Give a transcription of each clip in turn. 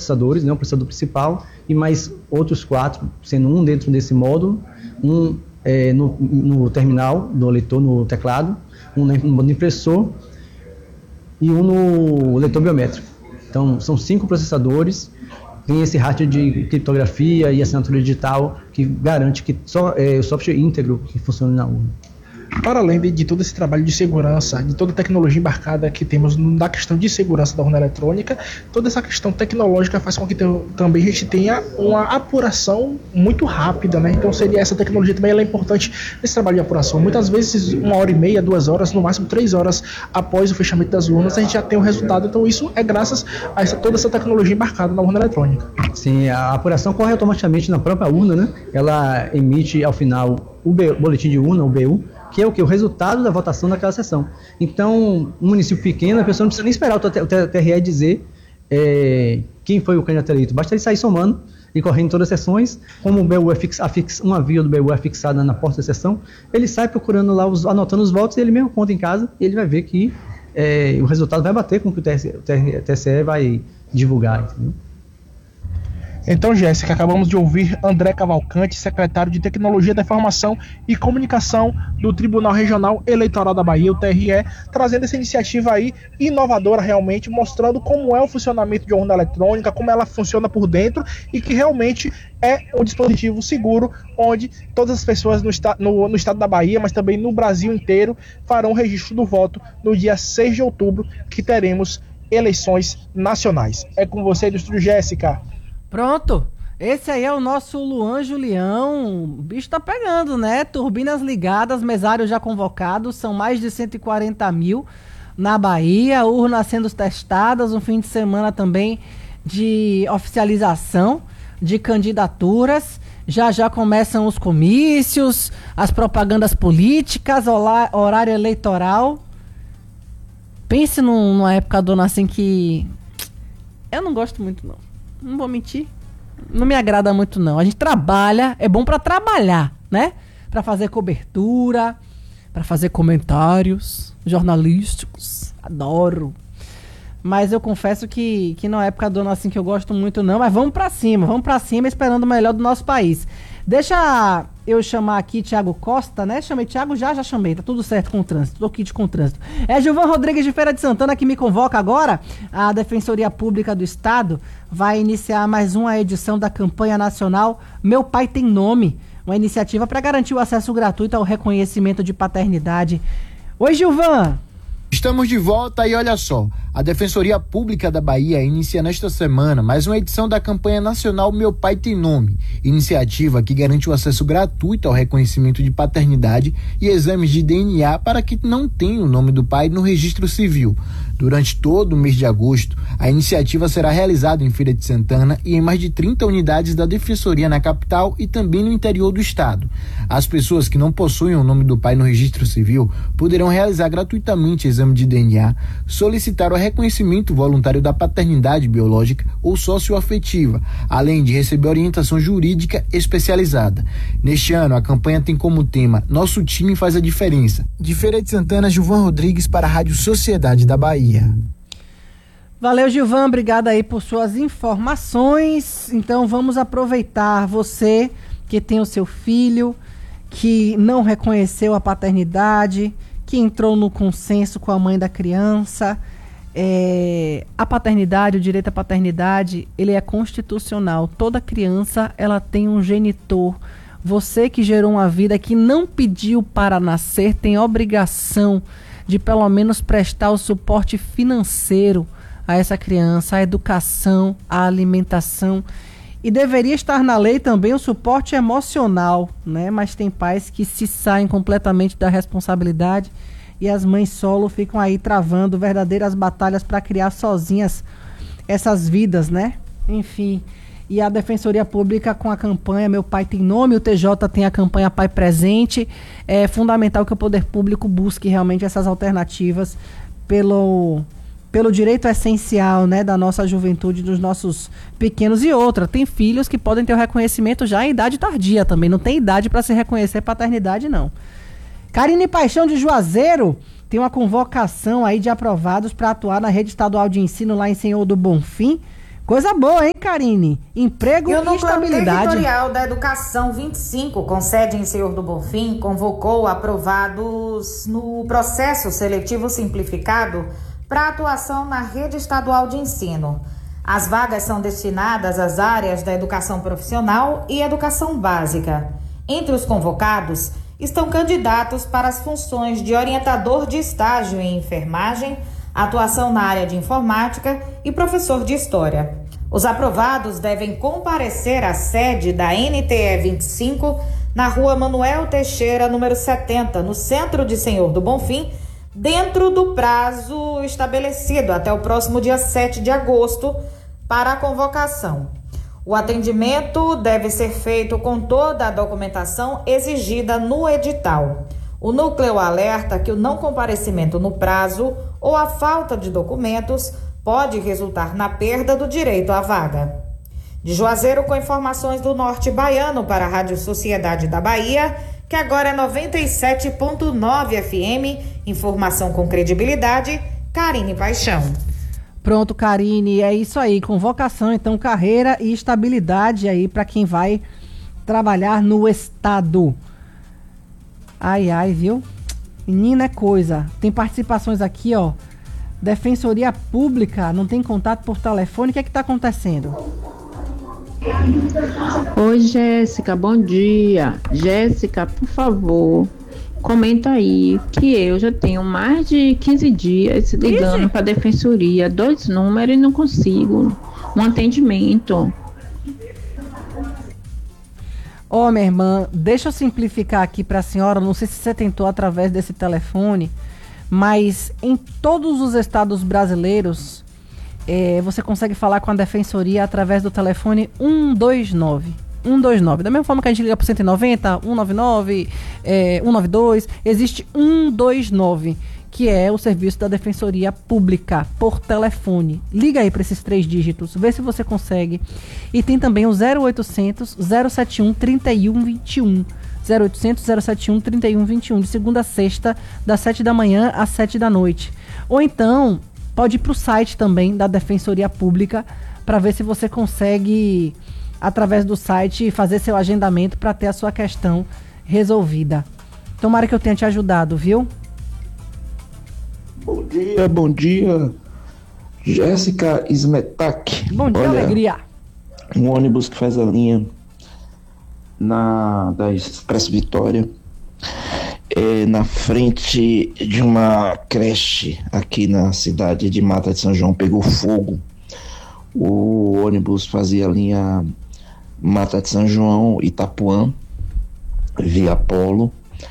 processadores, né, o processador principal, e mais outros 4, sendo um dentro desse módulo, um no terminal do leitor, no teclado, um no impressor e um no leitor biométrico. Então, são 5 processadores, tem esse hardware de criptografia e assinatura digital que garante que só o software íntegro que funcione na urna. Para além de todo esse trabalho de segurança, de toda a tecnologia embarcada que temos na questão de segurança da urna eletrônica, toda essa questão tecnológica faz com que também a gente tenha uma apuração muito rápida, né? Então essa tecnologia também ela é importante nesse trabalho de apuração. Muitas vezes 1h30, 2 horas, no máximo 3 horas após o fechamento das urnas, a gente já tem o resultado. Então isso é graças a toda essa tecnologia embarcada na urna eletrônica. Sim, a apuração corre automaticamente na própria urna, né? Ela emite ao final o boletim de urna, o BU, que é o que? O resultado da votação daquela sessão. Então, um município pequeno, a pessoa não precisa nem esperar o TRE dizer quem foi o candidato eleito. Basta ele sair somando e correndo todas as sessões. Como o BU uma via do BU é fixada na porta da sessão, ele sai procurando lá, anotando os votos, e ele mesmo conta em casa, e ele vai ver que o resultado vai bater com o que o TSE vai divulgar, entendeu? Então, Jéssica, acabamos de ouvir André Cavalcante, secretário de Tecnologia da Informação e Comunicação do Tribunal Regional Eleitoral da Bahia, o TRE, trazendo essa iniciativa aí inovadora realmente, mostrando como é o funcionamento de urna eletrônica, como ela funciona por dentro e que realmente é um dispositivo seguro, onde todas as pessoas no estado da Bahia, mas também no Brasil inteiro, farão o registro do voto no dia 6 de outubro, que teremos eleições nacionais. É com você do estúdio, Jéssica. Pronto, esse aí é o nosso Luan Julião. O bicho tá pegando, né? Turbinas ligadas, mesários já convocados, são mais de 140 mil na Bahia, urnas sendo testadas, um fim de semana também de oficialização de candidaturas. Já começam os comícios, as propagandas políticas, horário eleitoral. Pense numa época, dona, assim, que eu não gosto muito, não vou mentir, não me agrada muito não. A gente trabalha, é bom pra trabalhar, né? Pra fazer cobertura, pra fazer comentários jornalísticos, adoro. Mas eu confesso que não é época do ano assim que eu gosto muito não, mas vamos pra cima esperando o melhor do nosso país. Deixa eu chamar aqui Thiago Costa, né? Chamei Thiago, já chamei, tá tudo certo com o trânsito, tô kit com o trânsito. É Gilvan Rodrigues de Feira de Santana que me convoca agora. A Defensoria Pública do Estado vai iniciar mais uma edição da campanha nacional Meu Pai Tem Nome, uma iniciativa para garantir o acesso gratuito ao reconhecimento de paternidade. Oi, Gilvan! Estamos de volta e olha só, a Defensoria Pública da Bahia inicia nesta semana mais uma edição da campanha nacional Meu Pai Tem Nome, iniciativa que garante o acesso gratuito ao reconhecimento de paternidade e exames de DNA para quem não tem o nome do pai no registro civil. Durante todo o mês de agosto, a iniciativa será realizada em Feira de Santana e em mais de 30 unidades da Defensoria na capital e também no interior do estado. As pessoas que não possuem o nome do pai no registro civil poderão realizar gratuitamente exame de DNA, solicitar o reconhecimento voluntário da paternidade biológica ou socioafetiva, além de receber orientação jurídica especializada. Neste ano, a campanha tem como tema Nosso Time Faz a Diferença. De Feira de Santana, Gilvan Rodrigues para a Rádio Sociedade da Bahia. Valeu, Gilvan, obrigado aí por suas informações. Então vamos aproveitar, você que tem o seu filho, que não reconheceu a paternidade, que entrou no consenso com a mãe da criança. A paternidade, o direito à paternidade, ele é constitucional. Toda criança, ela tem um genitor. Você que gerou uma vida que não pediu para nascer, tem obrigação de pelo menos prestar o suporte financeiro a essa criança, a educação, a alimentação. E deveria estar na lei também o suporte emocional, né? Mas tem pais que se saem completamente da responsabilidade e as mães solo ficam aí travando verdadeiras batalhas para criar sozinhas essas vidas, né? Enfim, e a Defensoria Pública com a campanha Meu Pai Tem Nome, o TJ tem a campanha Pai Presente. É fundamental que o poder público busque realmente essas alternativas pelo direito essencial, né, da nossa juventude, dos nossos pequenos. E outra, tem filhos que podem ter o reconhecimento já em idade tardia também, não tem idade para se reconhecer paternidade, não. Karine Paixão de Juazeiro tem uma convocação aí de aprovados para atuar na rede estadual de ensino lá em Senhor do Bonfim, Coisa boa, hein, Karine? Emprego E o e Núcleo estabilidade. Territorial da Educação 25, com sede em Senhor do Bonfim, convocou aprovados no processo seletivo simplificado para atuação na rede estadual de ensino. As vagas são destinadas às áreas da educação profissional e educação básica. Entre os convocados estão candidatos para as funções de orientador de estágio em enfermagem, atuação na área de informática e professor de história. Os aprovados devem comparecer à sede da NTE 25, na rua Manuel Teixeira, número 70, no centro de Senhor do Bonfim, dentro do prazo estabelecido até o próximo dia 7 de agosto para a convocação. O atendimento deve ser feito com toda a documentação exigida no edital. O núcleo alerta que o não comparecimento no prazo ou a falta de documentos pode resultar na perda do direito à vaga. De Juazeiro, com informações do Norte Baiano para a Rádio Sociedade da Bahia, que agora é 97.9 FM, informação com credibilidade, Karine Paixão. Pronto, Karine, é isso aí, convocação, então, carreira e estabilidade aí para quem vai trabalhar no estado. Ai, viu? Menina, é coisa. Tem participações aqui, ó. Defensoria Pública, não tem contato por telefone, o que é que tá acontecendo? Oi, Jéssica, bom dia. Jéssica, por favor, comenta aí que eu já tenho mais de 15 dias ligando para a Defensoria, 2 números e não consigo um atendimento. Ó, minha irmã, deixa eu simplificar aqui para a senhora, não sei se você tentou através desse telefone, mas em todos os estados brasileiros, você consegue falar com a Defensoria através do telefone 129. 129. Da mesma forma que a gente liga para 190, 199, 192, existe 129, que é o serviço da Defensoria Pública por telefone. Liga aí para esses 3 dígitos, vê se você consegue. E tem também o 0800 071 3121. 0800 071 3121, de segunda a sexta, das 7 da manhã às 7 da noite. Ou então, pode ir para o site também da Defensoria Pública para ver se você consegue, através do site, fazer seu agendamento para ter a sua questão resolvida. Tomara que eu tenha te ajudado, viu? Bom dia. Jéssica Smetak. Bom dia, alegria. Um ônibus que faz a linha da Expresso Vitória, na frente de uma creche aqui na cidade de Mata de São João, pegou fogo. O ônibus fazia a linha Mata de São João, Itapuã, via Polo,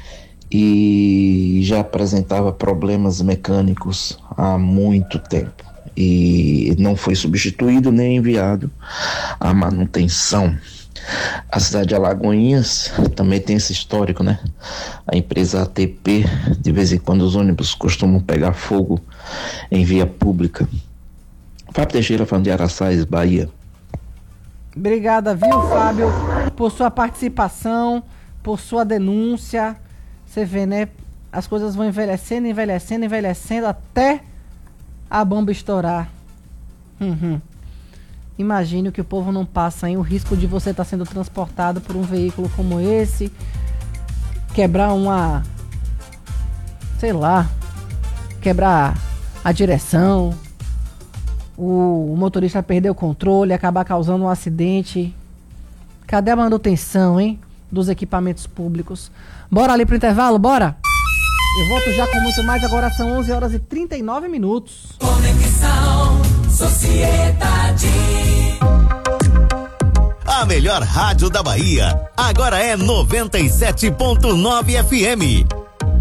e já apresentava problemas mecânicos há muito tempo e não foi substituído nem enviado à manutenção. A cidade de Alagoinhas também tem esse histórico, né? A empresa ATP, de vez em quando os ônibus costumam pegar fogo em via pública. Fábio Teixeira, falando de Araçás, Bahia. Obrigada, viu, Fábio, por sua participação, por sua denúncia. Você vê, né? As coisas vão envelhecendo até a bomba estourar. Imagine o que o povo não passa, hein? O risco de você estar sendo transportado por um veículo como esse, quebrar quebrar a direção, o motorista perder o controle, acabar causando um acidente. Cadê a manutenção, hein? Dos equipamentos públicos. Bora ali pro intervalo, bora? Eu volto já com muito mais, agora são 11 horas e 39 minutos. Conexão Sociedade. A melhor rádio da Bahia, agora é 97.9 FM.